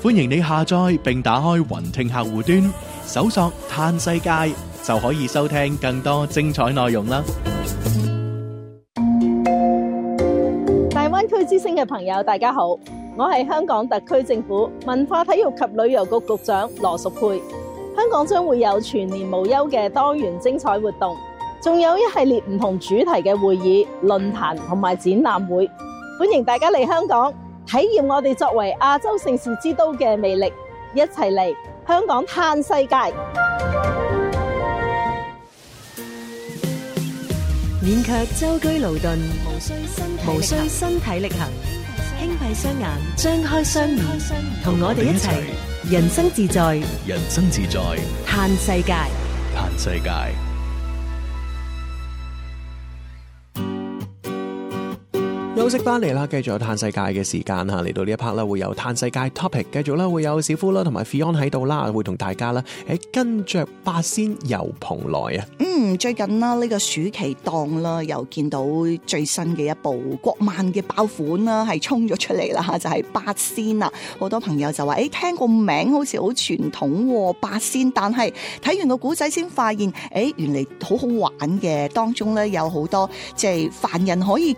歡迎你下載並打開雲聽客戶端，搜索嘆世界就可以收聽更多精彩內容啦。 大灣區之聲嘅朋友，大家好，我係香港特區政府文化體育及旅遊局局長羅淑佩。香港將會有全年無休嘅多元精彩活動，仲有一系列唔同主題嘅會議、論壇同埋展覽會，歡迎大家嚟香港體驗我哋作為亞洲盛事之都嘅魅力，一齊嚟香港嘆世界。 免卻舟車勞頓，無需身體力行，輕閉雙眼，張開雙眼，同我哋一齊人生自在， 人生自在， 嘆世界， 嘆世界。 休息翻嚟啦，繼續有嘆世界嘅時間吓，嚟到呢一 part 啦，會有嘆世界 topic， 繼續啦，會有小夫啦同埋 Fion 喺度啦，會同大家啦跟着八仙遊蓬萊啊。 最近啦呢個暑期檔啦，又見到最新嘅一部國漫嘅爆款啦，係衝咗出嚟啦，就係八仙啦。好多朋友就話聽個名好似好傳統八仙，但係睇完個古仔先發現，原嚟好好玩嘅，當中咧有好多即係凡人可以